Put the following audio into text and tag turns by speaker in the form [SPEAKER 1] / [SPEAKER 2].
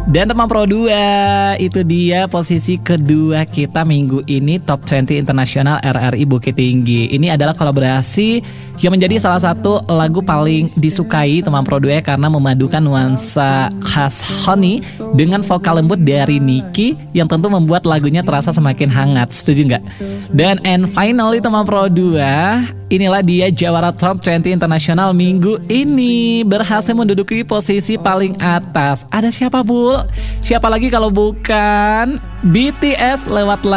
[SPEAKER 1] Dan teman Pro 2, itu dia posisi kedua kita minggu ini, Top 20 Internasional RRI Bukit Tinggi. Ini adalah kolaborasi yang menjadi salah satu lagu paling disukai teman Pro 2 karena memadukan nuansa khas Honey dengan vokal lembut dari Niki yang tentu membuat lagunya terasa semakin hangat. Setuju nggak? Dan finally teman Pro 2, inilah dia jawara Top 20 Internasional minggu ini, berhasil menduduki posisi paling atas. Ada siapa, Bu? Siapa lagi kalau bukan BTS lewat